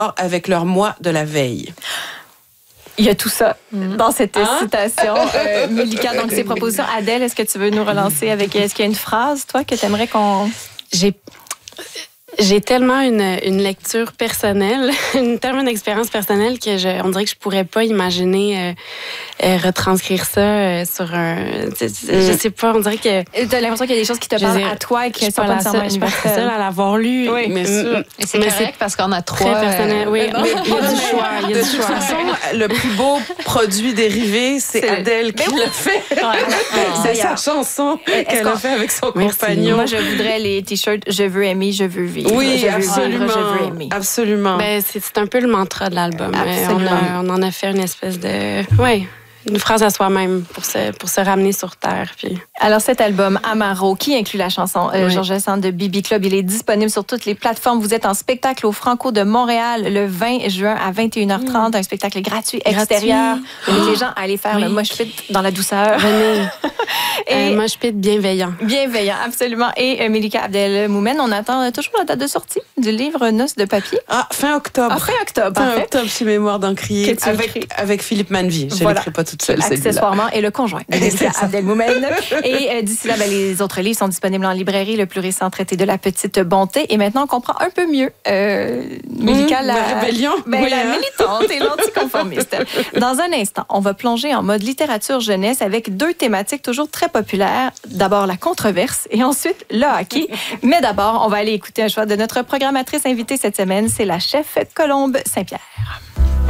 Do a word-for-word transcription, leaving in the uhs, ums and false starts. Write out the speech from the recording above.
avec leur moi de la veille. Il y a tout ça dans cette hein? citation. Euh, Mélika, donc ces propositions. Adèle, est-ce que tu veux nous relancer avec... Est-ce qu'il y a une phrase, toi, que tu aimerais qu'on... J'ai... J'ai tellement une, une lecture personnelle, une tellement une expérience personnelle que je, on dirait que je pourrais pas imaginer euh, euh, retranscrire ça euh, sur un... Je, je sais pas, on dirait que... Tu as l'impression qu'il y a des choses qui te parlent à toi et qui sont pas nécessairement universelles. Je suis pas seule à l'avoir lu. Oui, mais sûr. Et c'est mais correct c'est parce qu'on a trois... Très personnel, oui. Mais il y a du choix. Il y a de toute façon, le plus beau produit dérivé, c'est, c'est Adèle qui l'a fait. C'est sa chanson qu'elle a fait avec son Merci. compagnon. Moi, je voudrais les t-shirts « Je veux aimer, je veux vivre ». Oui, je veux absolument. Vivre, je veux aimer. Absolument. Ben, c'est, c'est un peu le mantra de l'album. On, a, on en a fait une espèce de... Oui, une phrase à soi-même pour se, pour se ramener sur terre. Puis... Alors, cet album, Amaro, qui inclut la chanson euh, oui. Georges Sand de Bibi Club, il est disponible sur toutes les plateformes. Vous êtes en spectacle au Franco de Montréal le vingt juin à vingt et une heures trente, mmh. un spectacle gratuit, extérieur. Vous invitez les gens à aller faire oui. le mosh pit dans la douceur. Venez. Et un mosh pit bienveillant. Bienveillant, absolument. Et euh, Mélika Abdelmoumen, on attend euh, toujours la date de sortie du livre Noces de papier. Ah, fin octobre. Ah, fin octobre, Fin parfait. octobre chez Mémoire d'Encrier avec, avec Philippe Manvie. Je ne voilà. l'écris pas toute seule, accessoirement, et le conjoint de Mélika Abdelmoumen. Et euh, d'ici là, ben, les autres livres sont disponibles en librairie. Le plus récent, Traité de la petite bonté. Et maintenant, on comprend un peu mieux euh, Mélika, mmh, la, la rébellion. Ben, oui, la hein? militante et l'anticonformiste. Dans un instant, on va plonger en mode littérature jeunesse avec deux thématiques toujours très populaires. D'abord, la controverse et ensuite, le hockey. Mais d'abord, on va aller écouter un choix de notre programmatrice invitée cette semaine. C'est la chef Colombe Saint-Pierre.